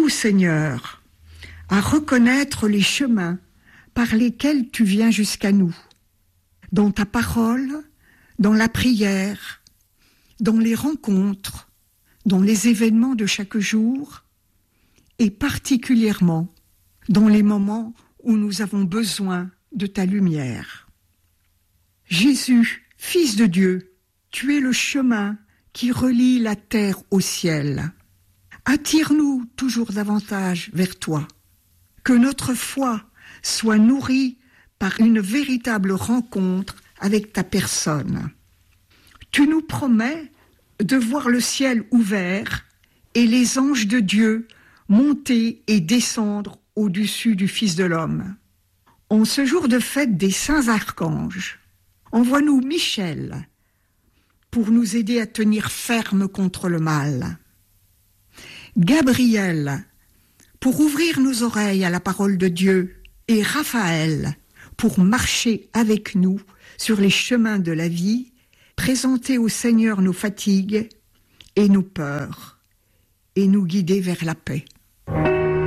Aide-nous, Seigneur, à reconnaître les chemins par lesquels tu viens jusqu'à nous, dans ta parole, dans la prière, dans les rencontres, dans les événements de chaque jour, et particulièrement dans les moments où nous avons besoin de ta lumière. Jésus, Fils de Dieu, tu es le chemin qui relie la terre au ciel. Attire-nous toujours davantage vers toi. Que notre foi soit nourrie par une véritable rencontre avec ta personne. Tu nous promets de voir le ciel ouvert et les anges de Dieu monter et descendre au-dessus du Fils de l'homme. En ce jour de fête des saints archanges, envoie-nous Michel pour nous aider à tenir ferme contre le mal. Gabriel pour ouvrir nos oreilles à la parole de Dieu et Raphaël pour marcher avec nous sur les chemins de la vie, présenter au Seigneur nos fatigues et nos peurs et nous guider vers la paix.